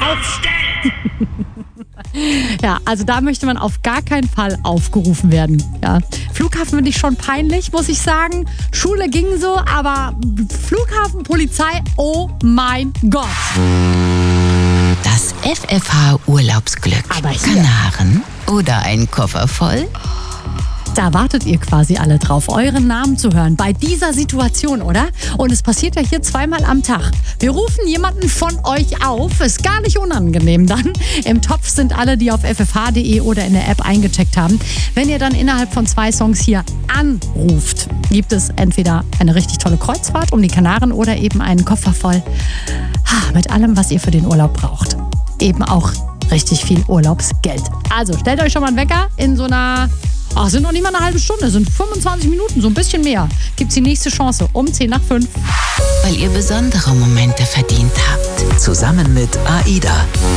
Ja, also da möchte man auf gar keinen Fall aufgerufen werden. Ja. Flughafen finde ich schon peinlich, muss ich sagen. Schule ging so, aber Flughafen, Polizei, oh mein Gott. Das FFH-Urlaubsglück. Aber hier. Kanaren oder ein Koffer voll? Da wartet ihr quasi alle drauf, euren Namen zu hören bei dieser Situation, oder? Und es passiert ja hier zweimal am Tag. Wir rufen jemanden von euch auf, ist gar nicht unangenehm dann. Im Topf sind alle, die auf ffh.de oder in der App eingecheckt haben. Wenn ihr dann innerhalb von 2 Songs hier anruft, gibt es entweder eine richtig tolle Kreuzfahrt um die Kanaren oder eben einen Koffer voll mit allem, was ihr für den Urlaub braucht. Eben auch richtig viel Urlaubsgeld. Also stellt euch schon mal einen Wecker in so einer... sind noch nicht mal eine halbe Stunde, sind 25 Minuten, so ein bisschen mehr. Gibt's die nächste Chance um 10:05. Weil ihr besondere Momente verdient habt. Zusammen mit AIDA.